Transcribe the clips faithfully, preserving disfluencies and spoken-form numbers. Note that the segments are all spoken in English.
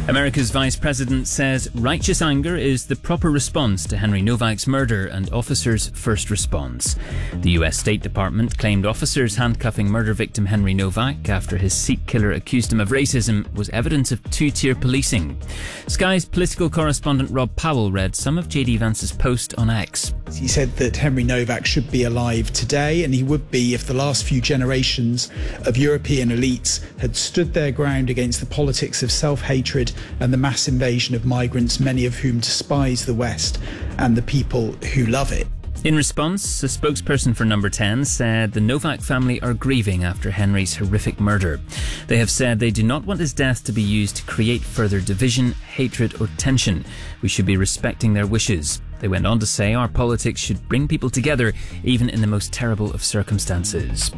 America's vice president says righteous anger is the proper response to Henry Novak's murder and officers' first response. The U S State Department claimed officers handcuffing murder victim Henry Novak after his Sikh killer accused him of racism was evidence of two-tier policing. Sky's political correspondent Rob Powell read some of J D Vance's post on X. He said that Henry Novak should be alive today, and he would be if the last few generations of European elites had stood their ground against the politics of self-hatred and the mass invasion of migrants, many of whom despise the West and the people who love it. In response, a spokesperson for Number ten said the Novak family are grieving after Henry's horrific murder. They have said they do not want his death to be used to create further division, hatred or tension. We should be respecting their wishes. They went on to say our politics should bring people together, even in the most terrible of circumstances.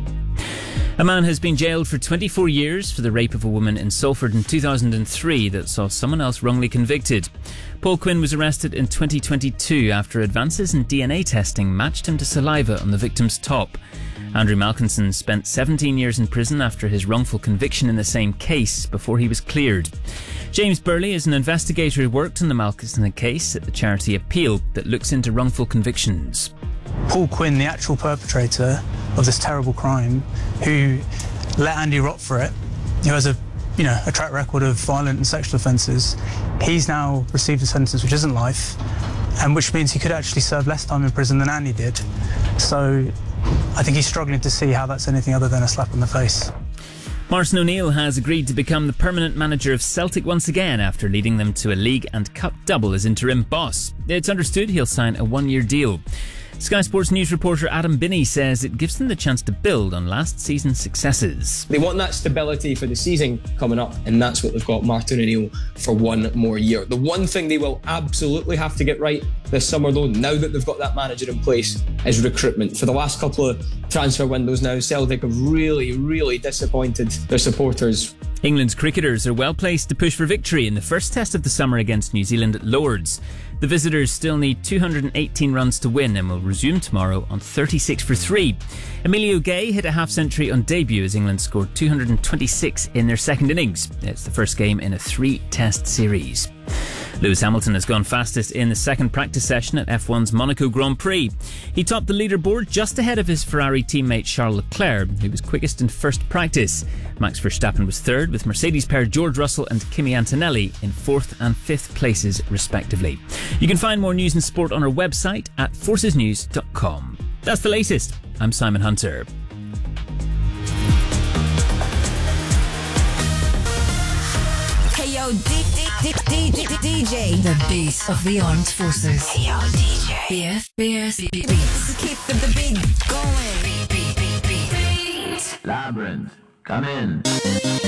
A man has been jailed for twenty-four years for the rape of a woman in Salford in two thousand three that saw someone else wrongly convicted. Paul Quinn was arrested in twenty twenty-two after advances in D N A testing matched him to saliva on the victim's top. Andrew Malkinson spent seventeen years in prison after his wrongful conviction in the same case before he was cleared. James Burley is an investigator who worked on the Malkinson case at the charity Appeal that looks into wrongful convictions. Paul Quinn, the actual perpetrator of this terrible crime, who let Andy rot for it, who has a you know a track record of violent and sexual offences, he's now received a sentence which isn't life, and which means he could actually serve less time in prison than Andy did. So I think he's struggling to see how that's anything other than a slap in the face. Martin O'Neill has agreed to become the permanent manager of Celtic once again after leading them to a league and cup double as interim boss. It's understood he'll sign a one-year deal. Sky Sports News reporter Adam Binney says it gives them the chance to build on last season's successes. They want that stability for the season coming up, and that's what they've got Martin O'Neill for one more year. The one thing they will absolutely have to get right this summer, though, now that they've got that manager in place, is recruitment. For the last couple of transfer windows now, Celtic have really, really disappointed their supporters. England's cricketers are well placed to push for victory in the first test of the summer against New Zealand at Lords. The visitors still need two hundred eighteen runs to win and will resume tomorrow on thirty-six for three. Emilio Gay hit a half-century on debut as England scored two hundred twenty-six in their second innings. It's the first game in a three-test series. Lewis Hamilton has gone fastest in the second practice session at F one's Monaco Grand Prix. He topped the leaderboard just ahead of his Ferrari teammate Charles Leclerc, who was quickest in first practice. Max Verstappen was third, with Mercedes pair George Russell and Kimi Antonelli in fourth and fifth places respectively. You can find more news and sport on our website at forces news dot com. That's the latest. I'm Simon Hunter. Hey yo, D- D- D- D- D J, the beat of the armed forces. Hey yo, D J. B F B S beats. Keep the, the beat going. Beat, beat, beat, beat. Labyrinth, come in.